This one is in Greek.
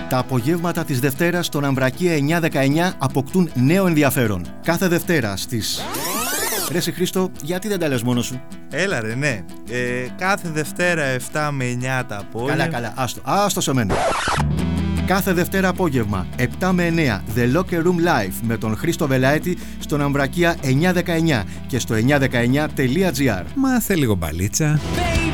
Τα απογεύματα της Δευτέρας στον Αμβρακία 9-19 αποκτούν νέο ενδιαφέρον. Κάθε Δευτέρα στις... Ρε σε Χρήστο, γιατί δεν τα λες μόνος σου? Έλα ρε, ναι. Κάθε Δευτέρα 7 με 9 τα απόγευμα. Καλά, άστο σε μένα. Κάθε Δευτέρα απόγευμα 7 με 9 The Locker Room Live με τον Χρήστο Βελαέτη στον Αμβρακία 9-19 και στο 919.gr. Μάθε λίγο μπαλίτσα.